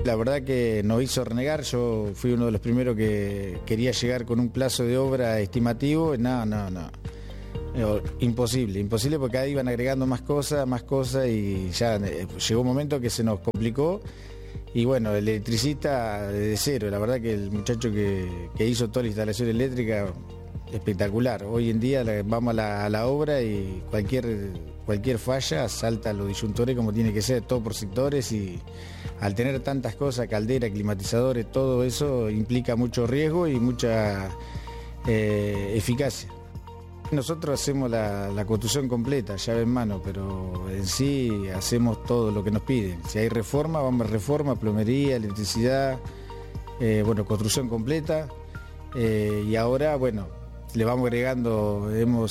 La verdad que nos hizo renegar. Yo fui uno de los primeros que quería llegar con un plazo de obra estimativo. No. Imposible porque cada día iban agregando más cosas y ya llegó un momento que se nos complicó. Y bueno, el electricista de cero, la verdad que el muchacho que hizo toda la instalación eléctrica, espectacular. Hoy en día vamos a la obra y cualquier falla salta a los disyuntores como tiene que ser, todo por sectores, y al tener tantas cosas, caldera, climatizadores, todo eso implica mucho riesgo y mucha eficacia. Nosotros hacemos la construcción completa, llave en mano, pero en sí hacemos todo lo que nos piden. Si hay reforma, vamos a reforma, plomería, electricidad, construcción completa. Y ahora, le vamos agregando,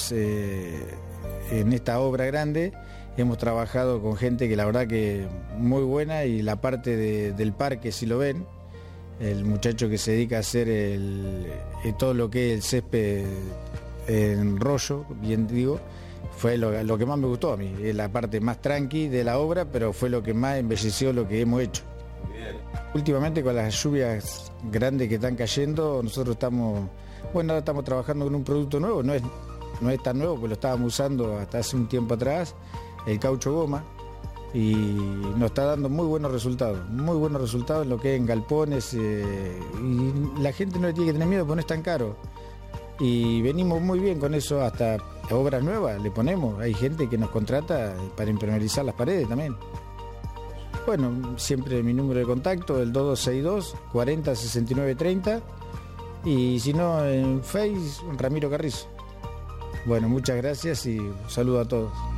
en esta obra grande, hemos trabajado con gente que la verdad que muy buena, y la parte del parque, si lo ven, el muchacho que se dedica a hacer todo lo que es el césped en rollo, bien digo, fue lo que más me gustó a mí. Es la parte más tranqui de la obra, pero fue lo que más embelleció lo que hemos hecho. Bien. Últimamente, con las lluvias grandes que están cayendo, nosotros estamos trabajando con un producto nuevo. No es tan nuevo, porque lo estábamos usando hasta hace un tiempo atrás, el caucho goma, y nos está dando muy buenos resultados en lo que es en galpones, y la gente no le tiene que tener miedo porque no es tan caro. Y venimos muy bien con eso, hasta obras nuevas le ponemos. Hay gente que nos contrata para impermeabilizar las paredes también. Siempre mi número de contacto, el 2262 40 69 30, y si no en Face, Ramiro Carrizo. Muchas gracias y un saludo a todos.